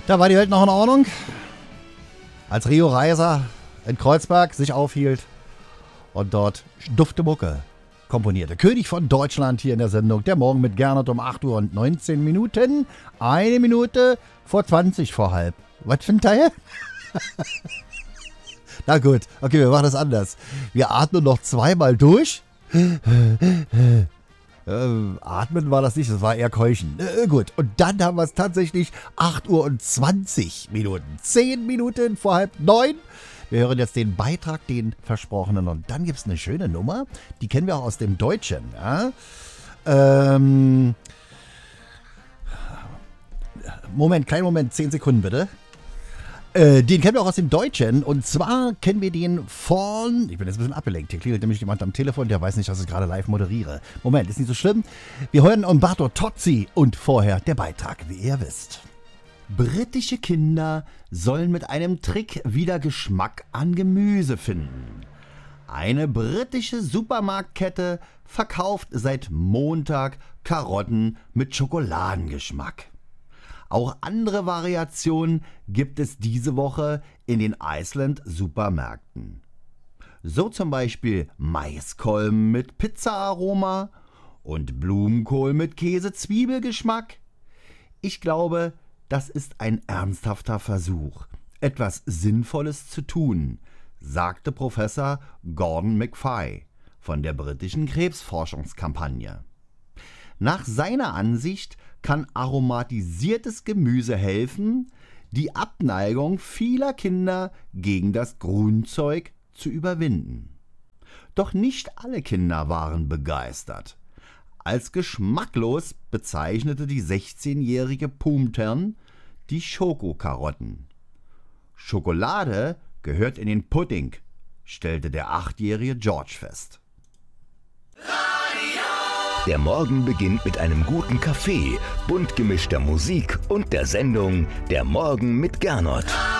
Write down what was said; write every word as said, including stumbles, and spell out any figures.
Da war die Welt noch in Ordnung, als Rio Reiser in Kreuzberg sich aufhielt und dort dufte Mucke komponierte. König von Deutschland hier in der Sendung. Der Morgen mit Gernot um acht Uhr und neunzehn Minuten. Eine Minute vor zwanzig vor halb. Was für ein Teil? Na gut, okay, wir machen das anders. Wir atmen noch zweimal durch. Äh, atmen war das nicht, das war eher Keuchen. Äh, gut, und dann haben wir es tatsächlich acht Uhr und zwanzig Minuten. zehn Minuten vor halb neun. Wir hören jetzt den Beitrag, den versprochenen. Und dann gibt es eine schöne Nummer, die kennen wir auch aus dem Deutschen. Ja? Ähm, Moment, kleinen Moment, zehn Sekunden bitte. Äh, den kennen wir auch aus dem Deutschen. Und zwar kennen wir den von... Ich bin jetzt ein bisschen abgelenkt. Hier klingelt nämlich jemand am Telefon, der weiß nicht, dass ich gerade live moderiere. Moment, ist nicht so schlimm. Wir hören Umberto Tozzi und vorher der Beitrag, wie ihr wisst. Britische Kinder sollen mit einem Trick wieder Geschmack an Gemüse finden. Eine britische Supermarktkette verkauft seit Montag Karotten mit Schokoladengeschmack. Auch andere Variationen gibt es diese Woche in den Iceland-Supermärkten. So zum Beispiel Maiskolben mit Pizza-Aroma und Blumenkohl mit Käse-Zwiebelgeschmack. Ich glaube, das ist ein ernsthafter Versuch, etwas Sinnvolles zu tun, sagte Professor Gordon McFly von der britischen Krebsforschungskampagne. Nach seiner Ansicht kann aromatisiertes Gemüse helfen, die Abneigung vieler Kinder gegen das Grünzeug zu überwinden. Doch nicht alle Kinder waren begeistert. Als geschmacklos bezeichnete die sechzehnjährige Pumtern die Schokokarotten. Schokolade gehört in den Pudding, stellte der achtjährige George fest. Der Morgen beginnt mit einem guten Kaffee, bunt gemischter Musik und der Sendung Der Morgen mit Gernot.